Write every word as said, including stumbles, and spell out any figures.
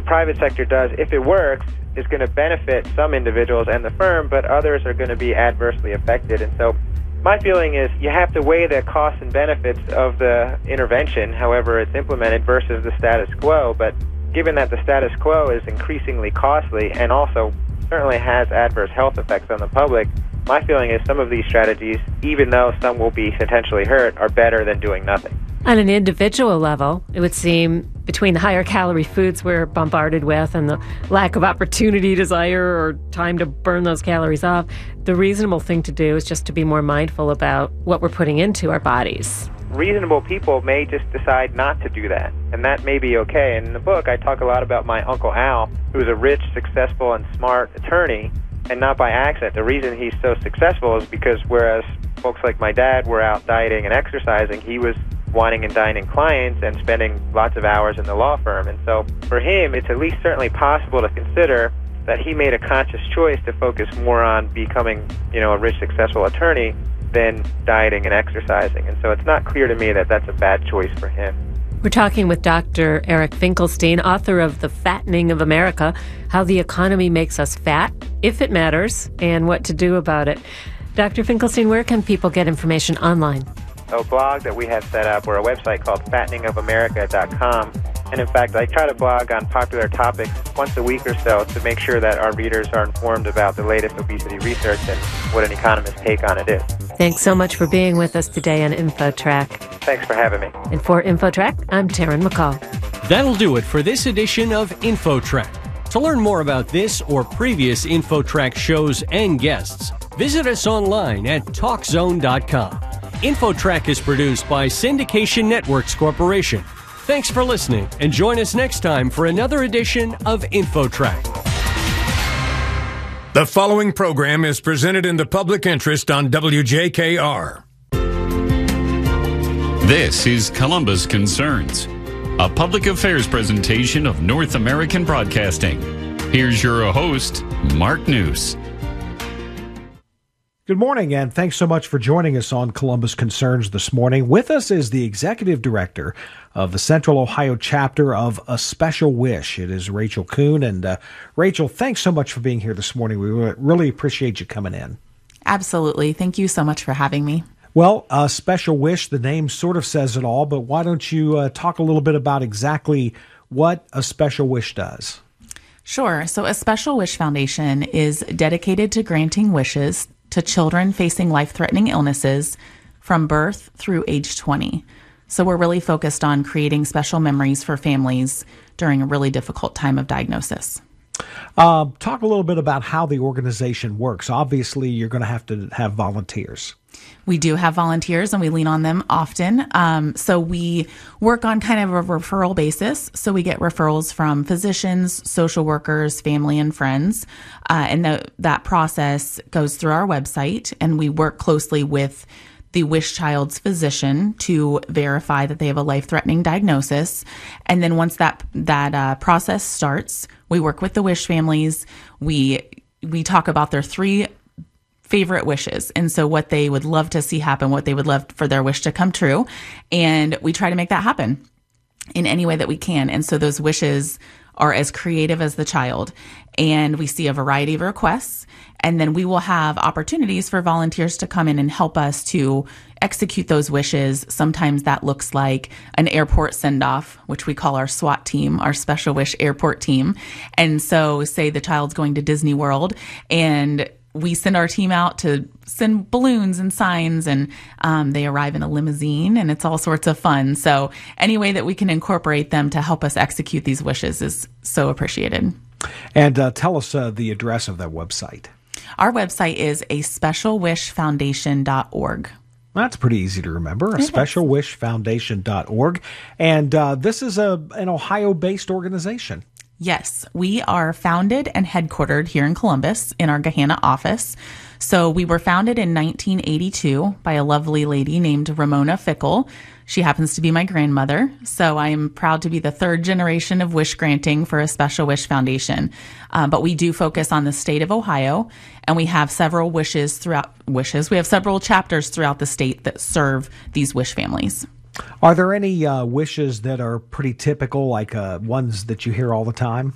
private sector does, if it works, is going to benefit some individuals and the firm, but others are going to be adversely affected. And so my feeling is you have to weigh the costs and benefits of the intervention, however it's implemented, versus the status quo. But given that the status quo is increasingly costly and also certainly has adverse health effects on the public, my feeling is some of these strategies, even though some will be potentially hurt, are better than doing nothing. On an individual level, it would seem between the higher calorie foods we're bombarded with and the lack of opportunity, desire, or time to burn those calories off, the reasonable thing to do is just to be more mindful about what we're putting into our bodies. Reasonable people may just decide not to do that, and that may be okay. And in the book, I talk a lot about my Uncle Al, who's a rich, successful, and smart attorney, and not by accident. The reason he's so successful is because whereas folks like my dad were out dieting and exercising, he was wining and dining clients and spending lots of hours in the law firm. And so for him, it's at least certainly possible to consider that he made a conscious choice to focus more on becoming, you know, a rich, successful attorney than dieting and exercising. And so it's not clear to me that that's a bad choice for him. We're talking with Doctor Eric Finkelstein, author of The Fattening of America, How the Economy Makes Us Fat, If It Matters, and What to Do About It. Doctor Finkelstein, where can people get information online? A blog that we have set up, or a website called fattening of america dot com. And in fact, I try to blog on popular topics once a week or so to make sure that our readers are informed about the latest obesity research and what an economist's take on it is. Thanks so much for being with us today on InfoTrack. Thanks for having me. And for InfoTrack, I'm Taryn McCall. That'll do it for this edition of InfoTrack. To learn more about this or previous InfoTrack shows and guests, visit us online at talk zone dot com. InfoTrack is produced by Syndication Networks Corporation. Thanks for listening, and join us next time for another edition of InfoTrack. The following program is presented in the public interest on W J K R. This is Columbus Concerns, a public affairs presentation of North American Broadcasting. Here's your host, Mark News. Good morning, and thanks so much for joining us on Columbus Concerns this morning. With us is the Executive Director of the Central Ohio chapter of A Special Wish. It is Rachel Kuhn. And uh, Rachel, thanks so much for being here this morning. We really appreciate you coming in. Absolutely. Thank you so much for having me. Well, A Special Wish, the name sort of says it all, but why don't you uh, talk a little bit about exactly what A Special Wish does? Sure. So A Special Wish Foundation is dedicated to granting wishes to children facing life-threatening illnesses from birth through age twenty. So we're really focused on creating special memories for families during a really difficult time of diagnosis. Uh, talk a little bit about how the organization works. Obviously, you're going to have to have volunteers. We do have volunteers, and we lean on them often. Um, so we work on kind of a referral basis. So we get referrals from physicians, social workers, family, and friends. Uh, and the, that process goes through our website, and we work closely with the wish child's physician to verify that they have a life-threatening diagnosis. And then once that that uh, process starts, we work with the wish families. We we talk about their three favorite wishes, and so what they would love to see happen, what they would love for their wish to come true, and we try to make that happen in any way that we can. And so those wishes are as creative as the child, and we see a variety of requests, and then we will have opportunities for volunteers to come in and help us to execute those wishes. Sometimes that looks like an airport send-off, which we call our SWAT team, our Special Wish Airport Team. And so say the child's going to Disney World, and we send our team out to send balloons and signs, and um, they arrive in a limousine, and it's all sorts of fun. So any way that we can incorporate them to help us execute these wishes is so appreciated. And uh, tell us uh, the address of that website. Our website is a special wish foundation dot org. That's pretty easy to remember, a special wish foundation dot org. And uh, this is a an Ohio-based organization. Yes, we are founded and headquartered here in Columbus in our Gahanna office. So we were founded in nineteen eighty-two by a lovely lady named Ramona Fickle. She happens to be my grandmother. So I am proud to be the third generation of wish granting for a Special Wish Foundation. Uh, but we do focus on the state of Ohio, and we have several wishes throughout wishes. We have several chapters throughout the state that serve these wish families. Are there any uh, wishes that are pretty typical, like uh, ones that you hear all the time?